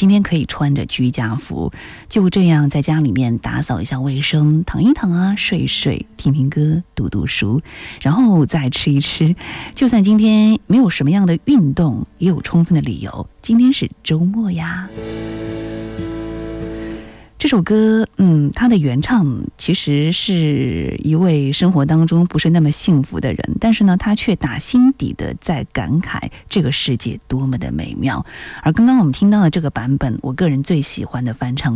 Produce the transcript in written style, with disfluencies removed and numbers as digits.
今天可以穿着居家服，就这样在家里面打扫一下卫生，躺一躺啊，睡一睡，听听歌，读读书，然后再吃一吃。就算今天没有什么样的运动，也有充分的理由，今天是周末呀。这首歌，它的原唱其实是一位生活当中不是那么幸福的人，但是呢，他却打心底的在感慨这个世界多么的美妙。而刚刚我们听到的这个版本，我个人最喜欢的翻唱